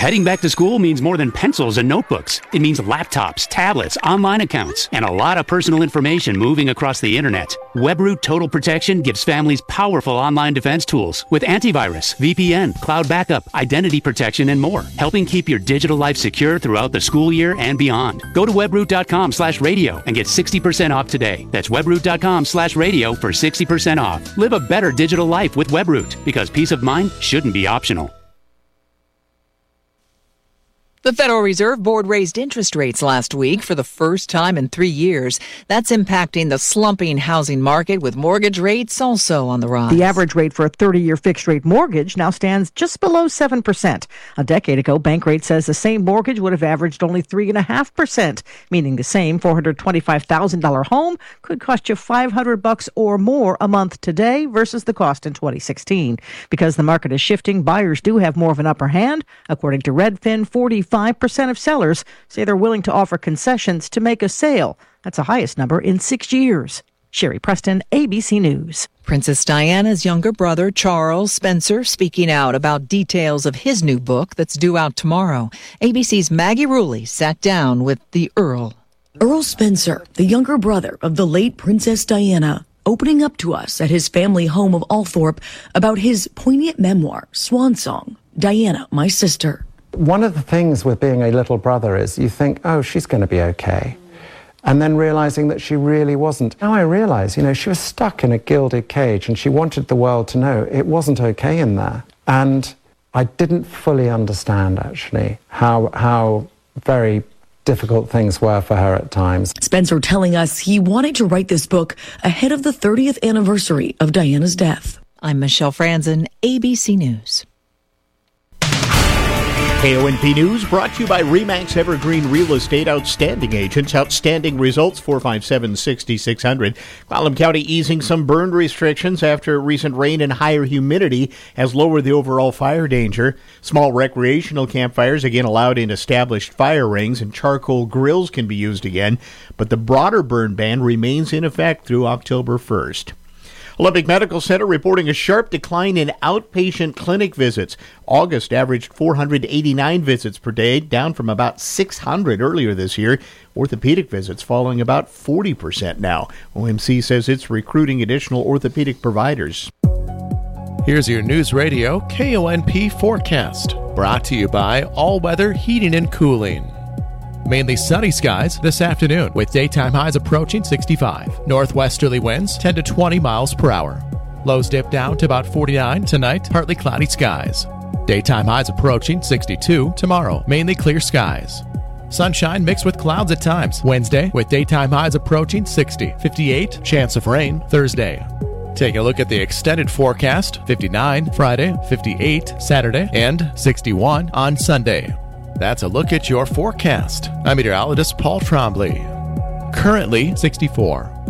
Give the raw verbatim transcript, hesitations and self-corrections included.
Heading back to school means more than pencils and notebooks. It means laptops, tablets, online accounts, and a lot of personal information moving across the internet. Webroot Total Protection gives families powerful online defense tools with antivirus, V P N, cloud backup, identity protection, and more, helping keep your digital life secure throughout the school year and beyond. Go to webroot.com slash radio and get sixty percent off today. That's webroot.com slash radio for sixty percent off. Live a better digital life with Webroot, because peace of mind shouldn't be optional. The Federal Reserve Board raised interest rates last week for the first time in three years. That's impacting the slumping housing market, with mortgage rates also on the rise. The average rate for a thirty-year fixed-rate mortgage now stands just below seven percent. A decade ago, Bankrate says the same mortgage would have averaged only three point five percent, meaning the same four hundred twenty-five thousand dollars home could cost you five hundred bucks or more a month today versus the cost in twenty sixteen. Because the market is shifting, buyers do have more of an upper hand. According to Redfin, forty-five percent of sellers say they're willing to offer concessions to make a sale. That's the highest number in six years. Sherry Preston, A B C News. Princess Diana's younger brother, Charles Spencer, speaking out about details of his new book that's due out tomorrow. A B C's Maggie Rulli sat down with the Earl. Earl Spencer, the younger brother of the late Princess Diana, opening up to us at his family home of Althorpe about his poignant memoir, Swan Song, Diana, My Sister. One of the things with being a little brother is you think, oh, she's going to be okay. And then realizing that she really wasn't. Now I realize, you know, she was stuck in a gilded cage and she wanted the world to know it wasn't okay in there. And I didn't fully understand, actually, how, how very difficult things were for her at times. Spencer telling us he wanted to write this book ahead of the thirtieth anniversary of Diana's death. I'm Michelle Franzen, A B C News. K O N P News brought to you by RE/MAX Evergreen Real Estate Outstanding Agents. Outstanding results, four five seven, six six zero zero. Clallam County easing some burn restrictions after recent rain and higher humidity has lowered the overall fire danger. Small recreational campfires again allowed in established fire rings, and charcoal grills can be used again. But the broader burn ban remains in effect through October first. Olympic Medical Center reporting a sharp decline in outpatient clinic visits. August averaged four hundred eighty-nine visits per day, down from about six hundred earlier this year. Orthopedic visits falling about forty percent now. O M C says it's recruiting additional orthopedic providers. Here's your News Radio K O N P forecast, brought to you by All Weather Heating and Cooling. Mainly sunny skies this afternoon, with daytime highs approaching sixty-five. Northwesterly winds ten to twenty miles per hour. Lows dip down to about forty-nine tonight, partly cloudy skies. Daytime highs approaching sixty-two tomorrow, mainly clear skies. Sunshine mixed with clouds at times. Wednesday, with daytime highs approaching sixty. fifty-eight, chance of rain Thursday. Take a look at the extended forecast. fifty-nine Friday, fifty-eight Saturday, and sixty-one on Sunday. That's a look at your forecast. I'm meteorologist Paul Trombley. Currently sixty-four.